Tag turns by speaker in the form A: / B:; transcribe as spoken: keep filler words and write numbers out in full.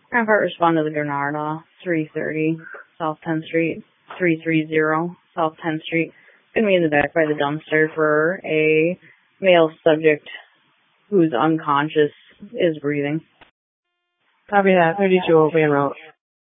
A: Rampart responded to the Granada, three thirty South tenth Street, three thirty South tenth Street. Going to be in the back by the dumpster for a male subject who's unconscious is breathing.
B: Copy that. thirty-two Oakland Road.